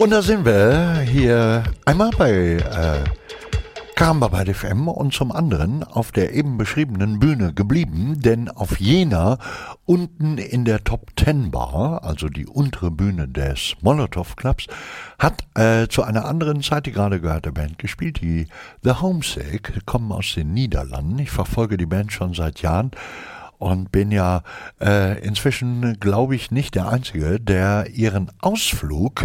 Und da sind wir hier einmal bei Caramba bei FM und zum anderen auf der eben beschriebenen Bühne geblieben, denn auf jener unten in der Top 10 Bar, also die untere Bühne des Molotov Clubs, hat zu einer anderen Zeit die gerade gehörte Band gespielt, die The Homesick, kommen aus den Niederlanden. Ich verfolge die Band schon seit Jahren und bin ja inzwischen, glaube ich, nicht der Einzige, der ihren Ausflug